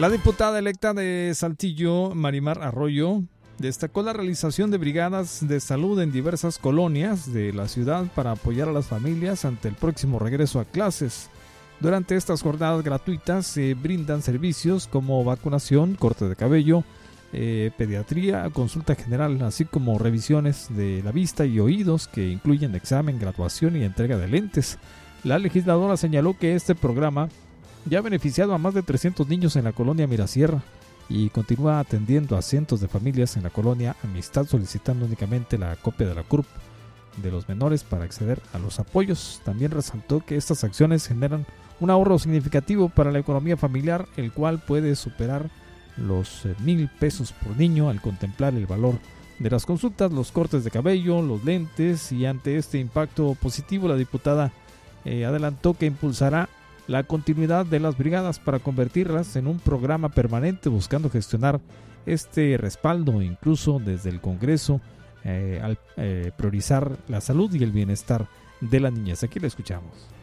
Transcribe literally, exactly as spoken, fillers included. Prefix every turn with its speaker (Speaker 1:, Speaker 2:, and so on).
Speaker 1: La diputada electa de Saltillo, Marimar Arroyo, destacó la realización de brigadas de salud en diversas colonias de la ciudad para apoyar a las familias ante el próximo regreso a clases. Durante estas jornadas gratuitas se brindan servicios como vacunación, corte de cabello, eh, pediatría, consulta general, así como revisiones de la vista y oídos que incluyen examen, graduación y entrega de lentes. La legisladora señaló que este programa ya ha beneficiado a más de trescientos niños en la colonia Mirasierra y continúa atendiendo a cientos de familias en la colonia Amistad, solicitando únicamente la copia de la C U R P de los menores para acceder a los apoyos. También resaltó que estas acciones generan un ahorro significativo para la economía familiar, el cual puede superar los eh, mil pesos por niño al contemplar el valor de las consultas, los cortes de cabello, los lentes. Y ante este impacto positivo, la diputada eh, adelantó que impulsará la continuidad de las brigadas para convertirlas en un programa permanente, buscando gestionar este respaldo incluso desde el Congreso eh, al eh, priorizar la salud y el bienestar de las niñas. Aquí la escuchamos.